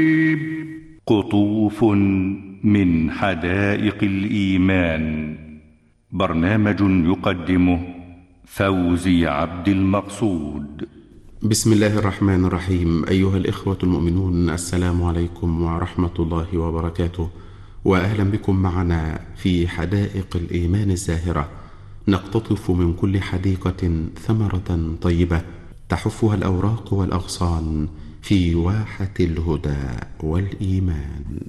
قطوف من حدائق الإيمان، برنامج يقدمه فوزي عبد المقصود. بسم الله الرحمن الرحيم. أيها الإخوة المؤمنون، السلام عليكم ورحمة الله وبركاته، وأهلا بكم معنا في حدائق الإيمان الزاهرة. نقتطف من كل حديقة ثمرة طيبة تحفها الأوراق والأغصان في واحة الهدى والإيمان.